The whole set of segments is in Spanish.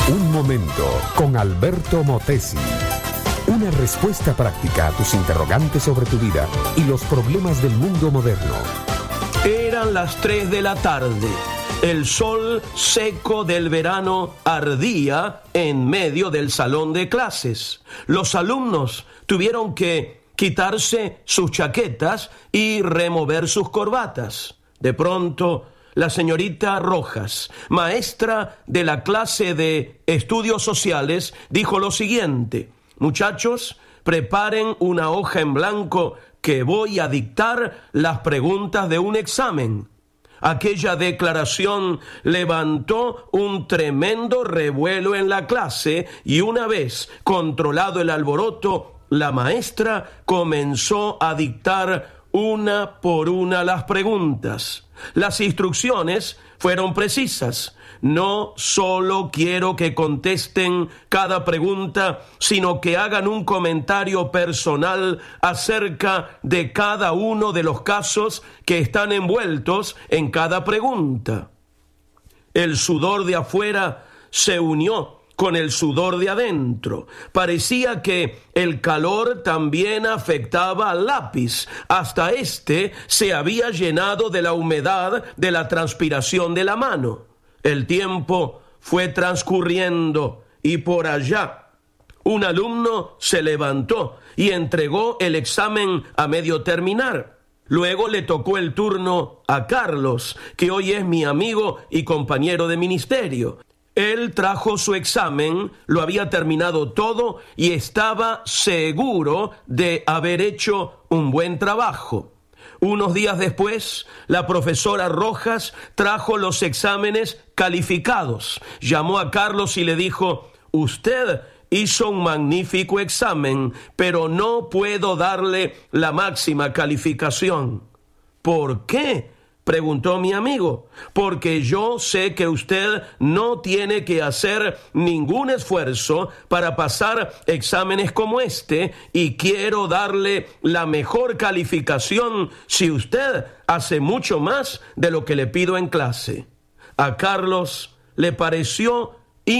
Un momento con Alberto Motesi. Una respuesta práctica a tus interrogantes sobre tu vida y los problemas del mundo moderno. Eran las 3 de la tarde. El sol seco del verano ardía en medio del salón de clases. Los alumnos tuvieron que quitarse sus chaquetas y remover sus corbatas. De pronto, la señorita Rojas, maestra de la clase de estudios sociales, dijo lo siguiente: muchachos, preparen una hoja en blanco que voy a dictar las preguntas de un examen. Aquella declaración levantó un tremendo revuelo en la clase y una vez controlado el alboroto, la maestra comenzó a dictar una por una las preguntas. Las instrucciones fueron precisas. No solo quiero que contesten cada pregunta, sino que hagan un comentario personal acerca de cada uno de los casos que están envueltos en cada pregunta. El sudor de afuera se unió con el sudor de adentro. Parecía que el calor también afectaba al lápiz. Hasta este se había llenado de la humedad de la transpiración de la mano. El tiempo fue transcurriendo y por allá un alumno se levantó y entregó el examen a medio terminar. Luego le tocó el turno a Carlos, que hoy es mi amigo y compañero de ministerio. Él trajo su examen, lo había terminado todo y estaba seguro de haber hecho un buen trabajo. Unos días después, la profesora Rojas trajo los exámenes calificados. Llamó a Carlos y le dijo: usted hizo un magnífico examen, pero no puedo darle la máxima calificación. ¿Por qué?, preguntó mi amigo. Porque yo sé que usted no tiene que hacer ningún esfuerzo para pasar exámenes como este y quiero darle la mejor calificación si usted hace mucho más de lo que le pido en clase. A Carlos le pareció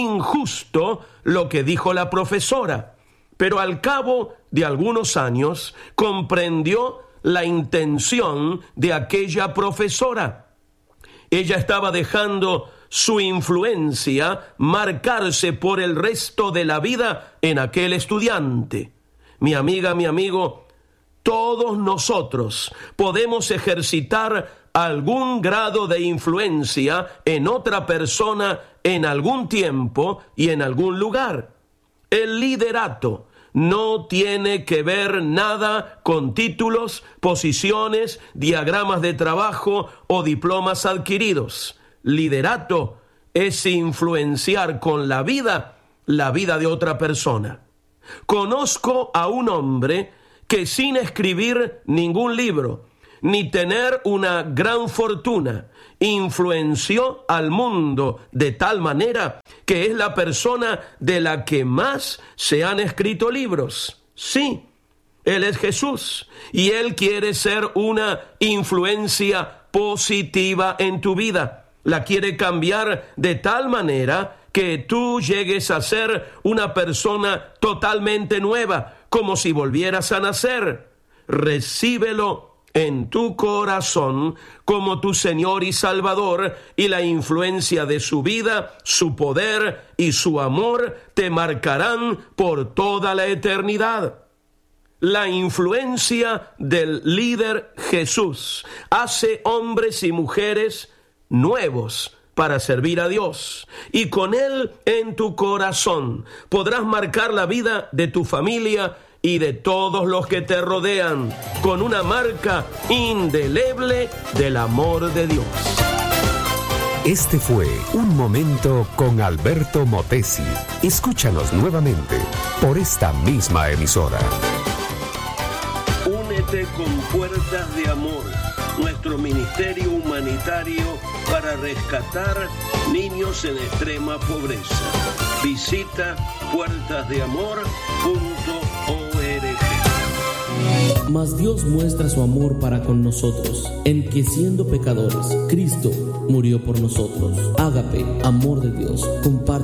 injusto lo que dijo la profesora, pero al cabo de algunos años comprendió la intención de aquella profesora. Ella estaba dejando su influencia marcarse por el resto de la vida en aquel estudiante. Mi amiga, mi amigo, todos nosotros podemos ejercitar algún grado de influencia en otra persona en algún tiempo y en algún lugar. El liderato no tiene que ver nada con títulos, posiciones, diagramas de trabajo o diplomas adquiridos. Liderato es influenciar con la vida de otra persona. Conozco a un hombre que sin escribir ningún libro, ni tener una gran fortuna, influenció al mundo de tal manera que es la persona de la que más se han escrito libros. Sí, Él es Jesús y Él quiere ser una influencia positiva en tu vida. La quiere cambiar de tal manera que tú llegues a ser una persona totalmente nueva, como si volvieras a nacer. Recíbelo en tu corazón como tu Señor y Salvador, y la influencia de su vida, su poder y su amor te marcarán por toda la eternidad. La influencia del líder Jesús hace hombres y mujeres nuevos para servir a Dios, y con Él en tu corazón podrás marcar la vida de tu familia y de todos los que te rodean con una marca indeleble del amor de Dios. Este fue Un Momento con Alberto Motesi. Escúchanos nuevamente por esta misma emisora. Únete con Puertas de Amor, nuestro ministerio humanitario para rescatar niños en extrema pobreza. Visita puertasdeamor.org. Mas Dios muestra su amor para con nosotros, en que siendo pecadores, Cristo murió por nosotros. Ágape, amor de Dios, comparte.